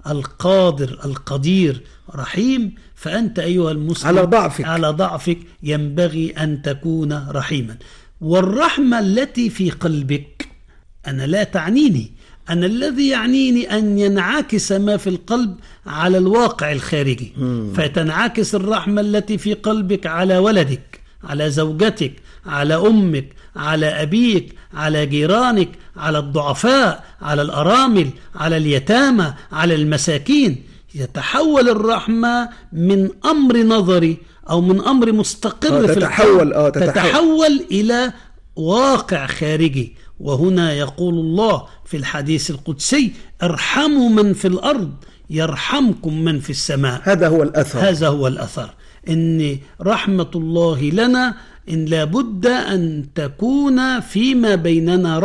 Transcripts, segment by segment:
القادر القدير رحيم، فأنت أيها المسلم على ضعفك ينبغي أن تكون رحيما. والرحمة التي في قلبك أنا لا تعنيني، أنا الذي يعنيني أن ينعكس ما في القلب على الواقع الخارجي. فتنعكس الرحمة التي في قلبك على ولدك، على زوجتك، على أمك، على أبيك، على جيرانك، على الضعفاء، على الأرامل، على اليتامى، على المساكين. يتحول الرحمة من أمر نظري أو من أمر مستقر في القلب تتحول إلى واقع خارجي. وهنا يقول الله في الحديث القدسي: ارحموا من في الأرض يرحمكم من في السماء. هذا هو الأثر إن رحمة الله لنا إن لابد أن تكون فيما بيننا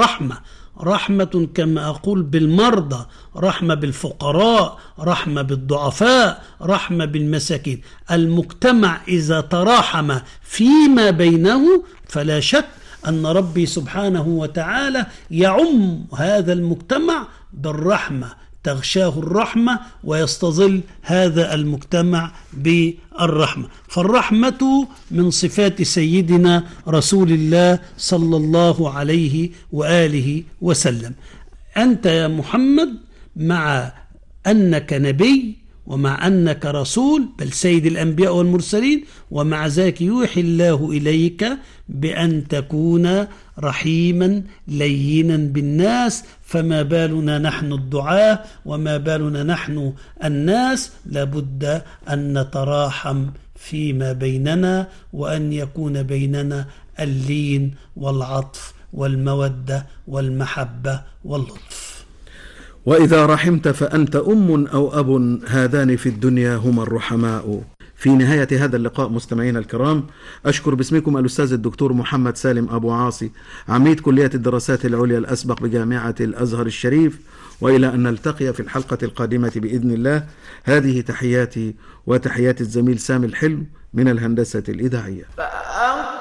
رحمة كما أقول بالمرضى، رحمة بالفقراء، رحمة بالضعفاء، رحمة بالمساكين. المجتمع إذا تراحم فيما بينه فلا شك أن ربي سبحانه وتعالى يعم هذا المجتمع بالرحمة، تغشاه الرحمة ويستظل هذا المجتمع بالرحمة. فالرحمة من صفات سيدنا رسول الله صلى الله عليه وآله وسلم. أنت يا محمد مع أنك نبي ومع أنك رسول، بل سيد الأنبياء والمرسلين، ومع ذلك يوحي الله إليك بأن تكون رحيما لينا بالناس. فما بالنا نحن الدعاء وما بالنا نحن الناس؟ لابد أن نتراحم فيما بيننا، وأن يكون بيننا اللين والعطف والمودة والمحبة واللطف. وإذا رحمت فأنت أم أو أب، هذان في الدنيا هما الرحماء. في نهاية هذا اللقاء مستمعينا الكرام، أشكر باسمكم الأستاذ الدكتور محمد سالم أبو عاصي، عميد كلية الدراسات العليا الأسبق بجامعة الأزهر الشريف، وإلى أن نلتقي في الحلقة القادمة بإذن الله. هذه تحياتي وتحيات الزميل سامي الحلو من الهندسة الإذاعية.